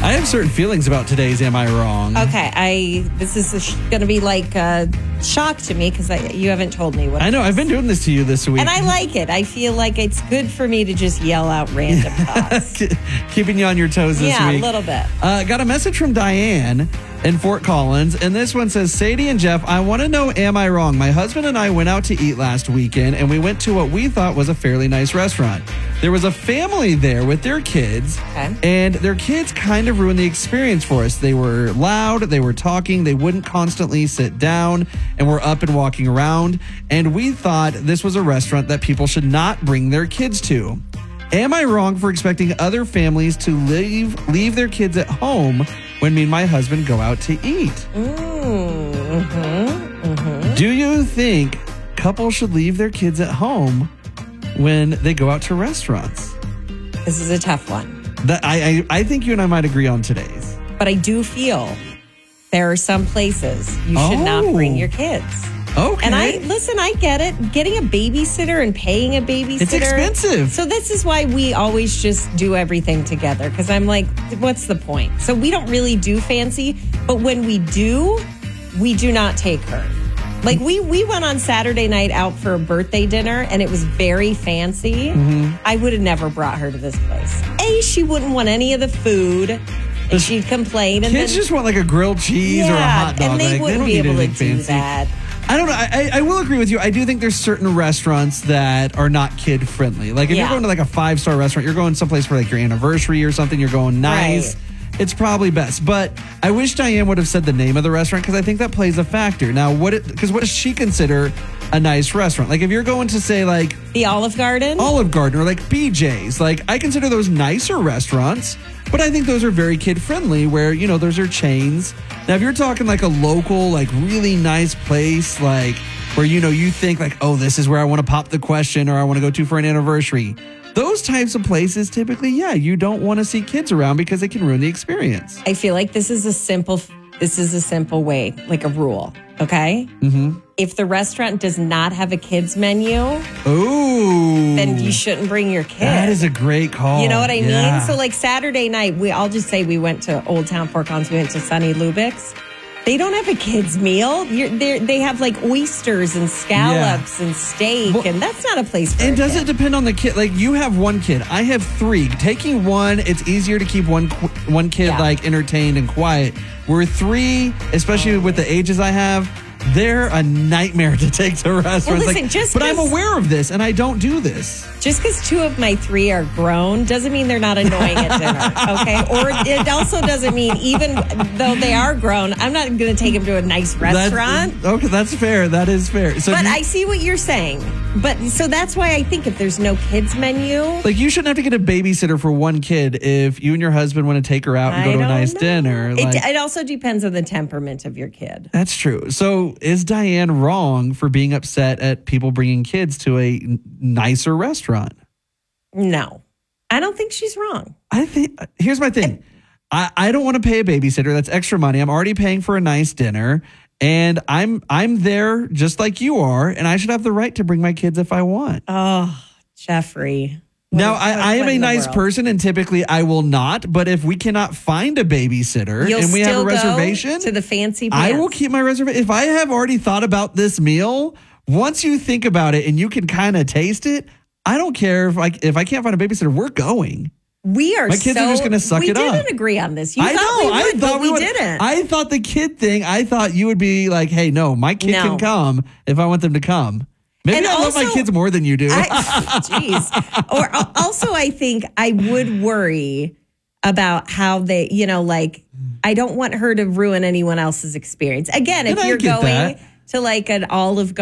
I have certain feelings about today's Am I Wrong? Okay, this is going to be like a shock to me because you haven't told me what I know, I've been doing this to you this week. And I like it. I feel like it's good for me to just yell out random thoughts. Keeping you on your toes this week. Yeah, a little bit. Got a message from Diane in Fort Collins, and this one says, Sadie and Jeff, I want to know, am I wrong? My husband and I went out to eat last weekend, and we went to what we thought was a fairly nice restaurant. There was a family there with their kids, and their kids kind of ruined the experience for us. They were loud, they were talking, they wouldn't constantly sit down, and were up and walking around, and we thought this was a restaurant that people should not bring their kids to. Am I wrong for expecting other families to leave their kids at home when me and my husband go out to eat? Do you think couples should leave their kids at home when they go out to restaurants? This is a tough one. I think you and I might agree on today's. But I do feel there are some places you should not bring your kids. Okay. And I get it. Getting a babysitter and paying a babysitter. It's expensive. So this is why we always just do everything together. Because I'm like, what's the point? So we don't really do fancy. But when we do not take her. Like we went on Saturday night out for a birthday dinner and it was very fancy. I would have never brought her to this place. She wouldn't want any of the food. And she'd complain. And kids just want like a grilled cheese or a hot dog. And they wouldn't be able to do that. I don't know. I will agree with you. I do think there's certain restaurants that are not kid friendly. Like if you're going to like a 5-star restaurant, you're going someplace for like your anniversary or something, you're going nice. Right. It's probably best. But I wish Diane would have said the name of the restaurant because I think that plays a factor. Now, what does she consider a nice restaurant? Like if you're going to say like the Olive Garden or like BJ's, like I consider those nicer restaurants, but I think those are very kid friendly where, you know, those are chains. Now, if you're talking like a local, like really nice place, like where, you know, you think like, oh, this is where I want to pop the question or I want to go to for an anniversary. Those types of places, typically, you don't want to see kids around because it can ruin the experience. I feel like this is a simple way, like a rule, okay? If the restaurant does not have a kids menu, then you shouldn't bring your kid. That is a great call. You know what I mean? So like Saturday night, I'll just say we went to Old Town Fort Collins, we went to Sunny Lubbock's. They don't have a kids meal. They have like oysters and scallops and steak, and that's not a place for And does it depend on the kid? Like you have one kid, I have 3. Taking one, it's easier to keep one kid like entertained and quiet. We're 3, especially with the ages I have. They're a nightmare to take to restaurants. Well, listen, but I'm aware of this, and I don't do this. Just because 2 of my 3 are grown doesn't mean they're not annoying at dinner, okay? Or it also doesn't mean even though they are grown, I'm not going to take them to a nice restaurant. That's fair. That is fair. So but I see what you're saying. But so that's why I think if there's no kids menu, like you shouldn't have to get a babysitter for one kid if you and your husband want to take her out and go to a nice dinner. It also depends on the temperament of your kid. That's true. So is Diane wrong for being upset at people bringing kids to a nicer restaurant? No, I don't think she's wrong. Here's my thing. I don't want to pay a babysitter. That's extra money. I'm already paying for a nice dinner. And I'm there just like you are, and I should have the right to bring my kids if I want. Oh, Jeffrey. Now, I am a nice person, and typically I will not. But if we cannot find a babysitter and we have a reservation, to the fancy pants. I will keep my reservation. If I have already thought about this meal, once you think about it and you can kind of taste it, I don't care if I can't find a babysitter. We're going. My kids are just going to suck it up. We didn't agree on this. I thought we didn't. I thought the kid thing, I thought you would be like, hey, no, my kid can come if I want them to come. Maybe I love my kids more than you do. Jeez. Or also, I think I would worry about how they, you know, like, I don't want her to ruin anyone else's experience. Again, if you're going to like an Olive Garden